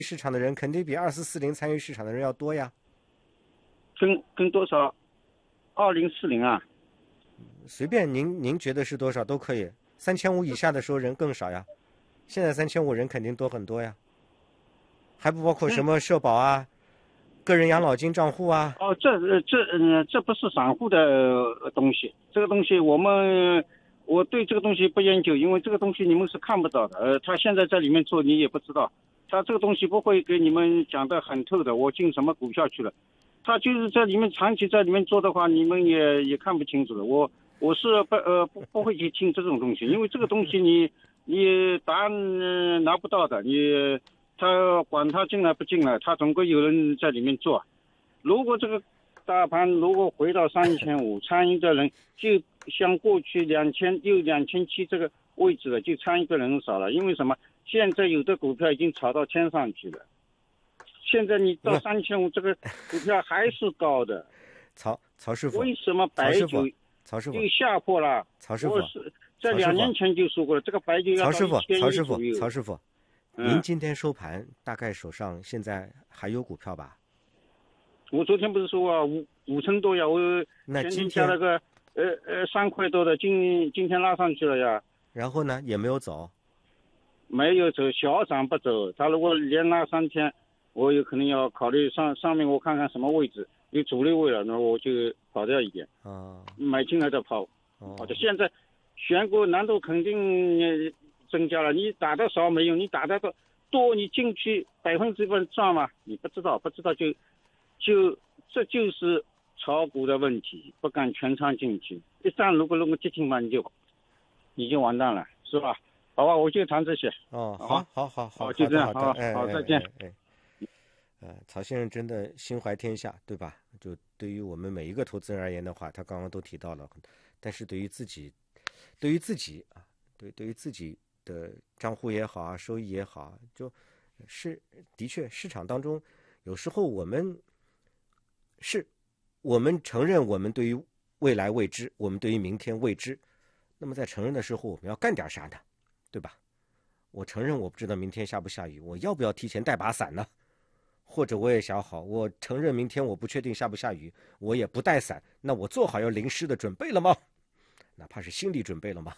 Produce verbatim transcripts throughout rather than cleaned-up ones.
市场的人肯定比二四四零参与市场的人要多呀。 跟跟多少？二零四零啊？ 随便您您觉得是多少都可以。三千五以下的时候人更少呀，现在三千五人肯定多很多呀，还不包括什么社保啊、个人养老金账户啊。 哦，这这嗯，这不是散户的东西，这个东西我们我对这个东西不研究，因为这个东西你们是看不到的。呃，他现在在里面做，你也不知道，他这个东西不会给你们讲得很透的。我进什么股票去了，他就是在里面长期在里面做的话，你们也也看不清楚的。我我是不呃不不会去听这种东西，因为这个东西你你答案、呃、拿不到的，你他管他进来不进来，他总归有人在里面做。如果这个大盘如果回到三千五，参与的人就像过去两千又两千七这个位置了，就参与的人少了。因为什么？现在有的股票已经炒到天上去了，现在你到三千五，这个股票还是高的。 曹曹师傅， 为什么白酒曹师傅又下破了？ 曹师傅， 我是在两年前就说过了，这个白酒要到曹师傅，曹师傅，曹师傅， 嗯、 您今天收盘大概手上现在还有股票吧？ 我昨天不是说啊，五五成多呀，我那今天加了个呃呃三块多的，今今天拉上去了呀。 然后呢，也没有走， 没有走，小涨不走。他如果连拉三天，我有可能要考虑上上面我看看什么位置有主力位了，那我就跑掉一点啊， 买进来再跑。 哦， 好的，现在选股难度肯定增加了，你打的少没用，你打的多，你进去百分之百赚嘛？你不知道，不知道就。就这就是炒股的问题，不敢全仓进去，一旦如果如果跌停板，你就你就完蛋了，是吧？好吧，我就谈这些。 哦，好，好，好，好， 就这样， 好， 好，再见。 哎，呃，曹先生真的心怀天下，对吧？就对于我们每一个投资人而言的话，他刚刚都提到了，但是对于自己，对于自己啊，对，对于自己的账户也好啊，收益也好，就是的确市场当中有时候我们。是我们承认我们对于未来未知，我们对于明天未知，那么在承认的时候我们要干点啥呢？对吧？我承认我不知道明天下不下雨，我要不要提前带把伞呢？或者我也想好，我承认明天我不确定下不下雨，我也不带伞，那我做好要淋湿的准备了吗？哪怕是心理准备了吗？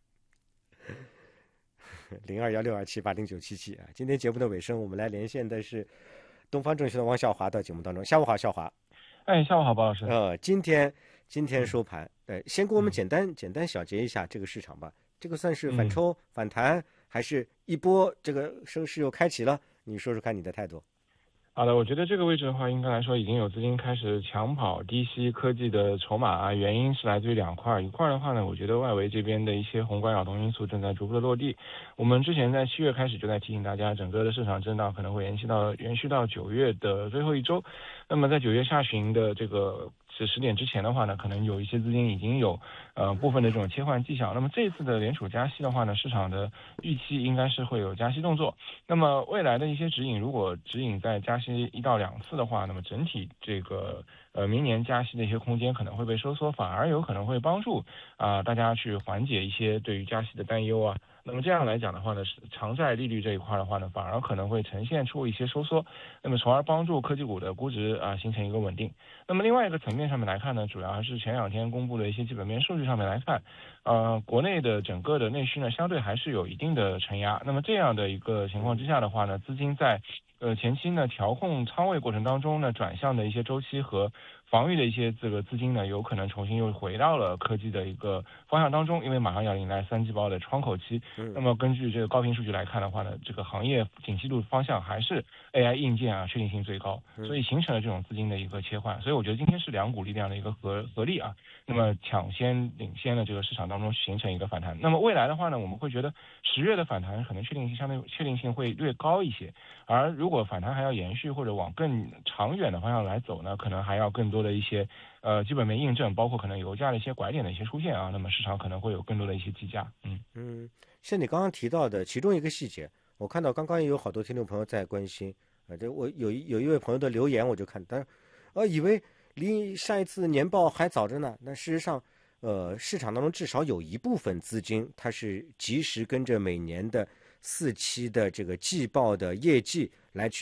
零二幺六二七八零九七七啊！今天节目的尾声，我们来连线的是东方证券的汪笑华到节目当中。下午好，笑华。 哎，下午好，包老师。 呃，今天今天收盘，呃，先给我们简单、嗯、简单小结一下这个市场吧。这个算是反抽、嗯、反弹，还是一波这个升势又开启了？你说说看你的态度。 好的，我觉得这个位置的话，应该来说已经有资金开始抢跑低息科技的筹码啊，原因是来自于两块，一块的话呢，我觉得外围这边的一些宏观扰动因素正在逐步的落地。我们之前在七月开始就在提醒大家，整个的市场震荡可能会延续到延续到九月的最后一周。那么在九月下旬的这个是十点之前的话呢，可能有一些资金已经有呃部分的这种切换迹象。那么这次的联储加息的话呢，市场的预期应该是会有加息动作。那么未来的一些指引，如果指引在加息一到两次的话，那么整体这个呃明年加息的一些空间可能会被收缩，反而有可能会帮助啊、呃、大家去缓解一些对于加息的担忧啊。那么这样来讲的话呢，是长债利率这一块的话呢，反而可能会呈现出一些收缩，那么从而帮助科技股的估值啊、呃、形成一个稳定。那么另外一个层面上面来看呢，主要还是前两天公布的一些基本面数据上面来看，呃，国内的整个的内需呢，相对还是有一定的承压。那么这样的一个情况之下的话呢，资金在呃前期呢调控仓位过程当中呢，转向的一些周期和防御的一些这个资金呢，有可能重新又回到了科技的一个方向当中，因为马上要迎来三季报的窗口期。那么根据这个高频数据来看的话呢，这个行业景气度方向还是 A I 硬件啊确定性最高，所以形成了这种资金的一个切换。所以我觉得今天是两股力量的一个合合力啊，那么抢先领先的这个市场当中形成一个反弹。那么未来的话呢，我们会觉得十月的反弹可能确定性相对确定性会略高一些，而如果反弹还要延续或者往更长远的方向来走呢，可能还要更多的一些呃基本面印证，包括可能油价的一些拐点的一些出现啊，那么市场可能会有更多的一些计价。嗯嗯，像你刚刚提到的其中一个细节，我看到刚刚也有好多听众朋友在关心啊，这我有有一位朋友的留言我就看，但是呃以为离上一次年报还早着呢，那事实上呃市场当中至少有一部分资金它是及时跟着每年的四期的这个季报的业绩来去。